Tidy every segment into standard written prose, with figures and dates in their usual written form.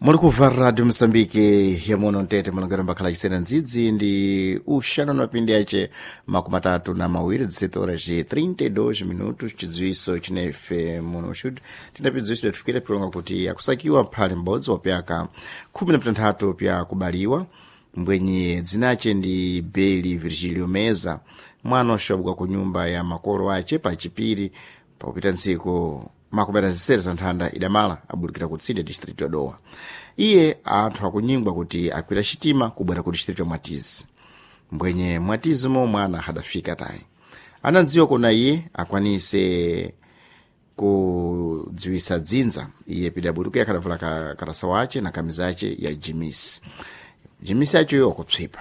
Muli kuva Radio Msambiki ya mono ntete malangana mbakhala chisena ndzidzi ndi uxana na pindi yace makumi atatu na mawiri 17 horas e 32 minutos chidziwiso chinefe muno xuti tindapidziwiso datifikire pilonga kuti akusakiwa mphale m'bodzi wa pyaka 13 pya kubaliwa mbwenye dzinace ndi Beli Virgílio Meza mwana oxabuka ku nyumba ya makolo ace pa chipiri pakupita ntsiku makumi atatu za nthanda idamala abulikira kutsidya distrito ya Dowa. Iye anthu akunyingwa kuti akwira xitima kubwera ku distrito ya Mwatizi. Mbwenye Mwatizi mwana hadafika tayi. Anadziwa kuna iye akwanise kudziwisa dzinza. Iye pidabuliku yakadavula karasa wace na kamiza yace ya Jimisi. Jimisi yace yo kupsipa.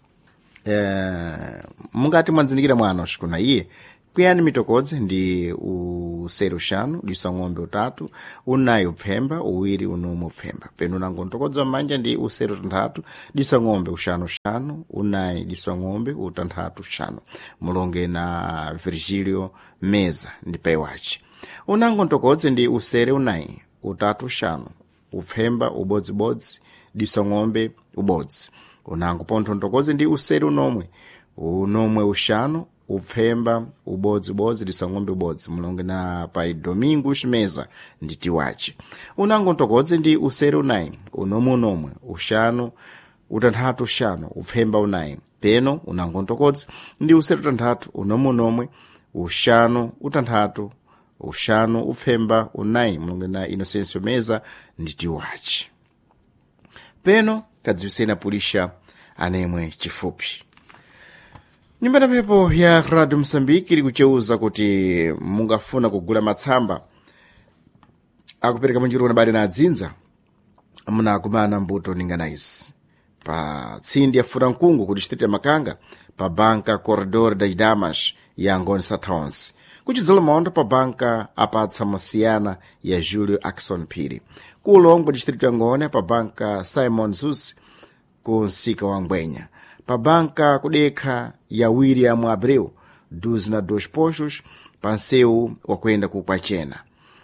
Mungati mwanzindikira mwana oshikuna iye kuyani mitokodzi ndi usere uxanu lisa ng'ombe utatu unayi uphemba uwiri unumu uphemba penu nango ntokodzi wa manja ndi usere utanthatu lisa ng'ombe uxanu unayi lisa ng'ombe utanthatu uxanu mulonge na Virgílio Meza ndi pai wace unango ntokodzi ndi usere unayi utatu uxanu uphemba ubodzibodzi lisa ng'ombe ubodzi unango pontho ntokodzi ndi usere unomwe uxanu uphemba ubodzibodzi lisa ng'ombe ubodzi mulonge na pai Domingos Meza ndi tiwace unango ntokodzi ndi usere unayi unomwe uxanu utanthatu uxanu uphemba unayi peno unango ntokodzi ndi usere utanthatu unomwe uxanu utanthatu uxanu uphemba unayi mulonge na Inocêncio Meza ndi tiwace peno kadziwisena pulisha anemwe chifupi. Nyumba na pepo ya Radio Msambiki ili kucheuza kuti mungafuna kugula matsamba akupereka munjiru na bade na adzinza muna kumana mbuto ninganais pa tsindi ya Furankungu ku distrito ya Makanga pa banka Corredor das Damas ya Ngoni Satons kuchidzolo maondo pa banka apatsa mosiyana ya Julio Axon Piri ku Ulongo distrito ya Ngoni pa banka Simon Zus ku Nsika wa Ngwenya pa banka kudekha ya William Abreu 12 postos panseu wakwenda kukwachena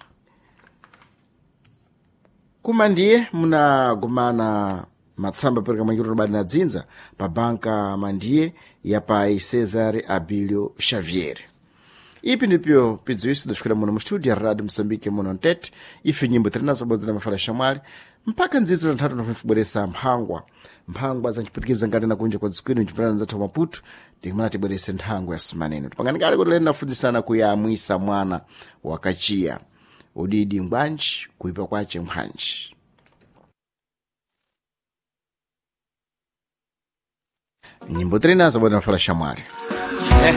kumandiye munagumana matsamba pereka manyiro bali na dzinza pa banka mandiye ya pai Cesar Abilio Xavier. Ipi ndipyo pidziwiso dafika muno mu studio ya Radio Msambiki muno ntete ife nyimbo trinazo bodzi na mafala shamwali mpaka ndzizo ntatu nafubweresa mphangwa za nchiputikiza ngati na kunja kwa zikwini nchiputana nzathu wa Maputo tikimana tibwerese nthango ya simaneno tupanganikali kuti lena nafudzisana kuyamwisa mwana wakachiya udidi ngwanji kuipa kwace mphwanji. Nyimbo trinazo bodzi na mafala shamwali.